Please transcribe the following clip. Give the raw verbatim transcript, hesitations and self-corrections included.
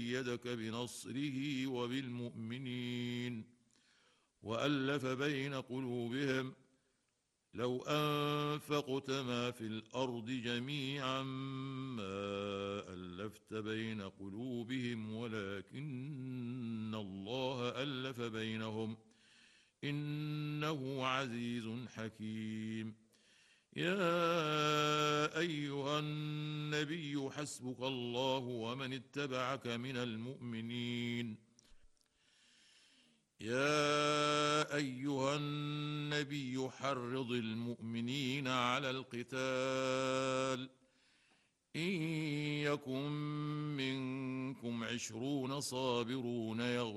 وأيدك بنصره وبالمؤمنين وألف بين قلوبهم لو أنفقت ما في الأرض جميعا ما ألفت بين قلوبهم ولكن الله ألف بينهم إنه عزيز حكيم. يا أيها النبي حسبك الله ومن اتبعك من المؤمنين. يا أيها النبي حرض المؤمنين على القتال إن يكن منكم عشرون صابرون يغلبون